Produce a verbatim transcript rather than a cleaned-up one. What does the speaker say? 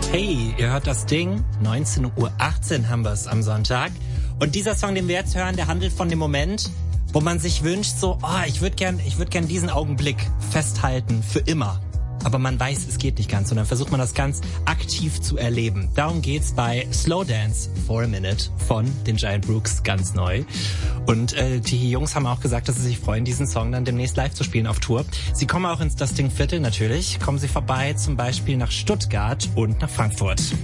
Hey, ihr hört das Ding. neunzehn Uhr achtzehn haben wir es am Sonntag. Und dieser Song, den wir jetzt hören, der handelt von dem Moment, wo man sich wünscht, so, oh, ich würde gern, ich würde gern diesen Augenblick festhalten für immer. Aber man weiß, es geht nicht ganz. Und dann versucht man das ganz aktiv zu erleben. Darum geht's bei Slow Dance for a Minute von den Giant Rooks, ganz neu. Und äh, die Jungs haben auch gesagt, dass sie sich freuen, diesen Song dann demnächst live zu spielen auf Tour. Sie kommen auch ins Das Ding Viertel natürlich. Kommen sie vorbei, zum Beispiel nach Stuttgart und nach Frankfurt.